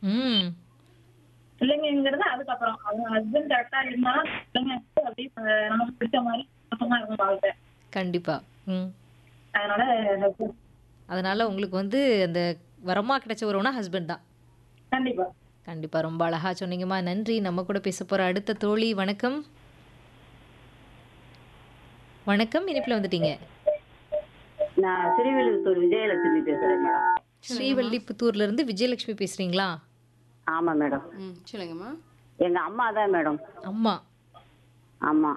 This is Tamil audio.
ம். பிள்ளைங்கங்கிறது அதுக்கப்புறம். அவங்க ஹஸ்பண்ட் கரெக்ட்டா இருந்தா பிள்ளைங்க அப்படியே நமக்கு பிடிச்ச மாரி சந்தோஷமா இருக்கும் வாழ்க்கை. கண்டிப்பா. ம். அதனால அதனால உங்களுக்கு வந்து அந்த வரமா கிடைச்ச உறவுனா ஹஸ்பண்ட் தான். கண்டிப்பா. கண்டிப்பா. ரொம்ப அழகா சொன்னீங்கம்மா. நன்றி. நம்ம கூட பேச போற அடுத்த தோழி வணக்கம். வணக்கம். இணைப்பில வந்துட்டீங்க. நான் திருவிழுத்தூர் விஜயலட்சுமி பேசுறேன் மேடம். சொல்லுங்கம்மா. ஸ்ரீவில்லிபுத்தூர்ல இருந்து விஜயலட்சுமி பேசுறீங்களா? ஆமா மேடம். சொல்லுங்கம்மா. எங்க அம்மா தான் மேடம். அம்மா. ஆமா.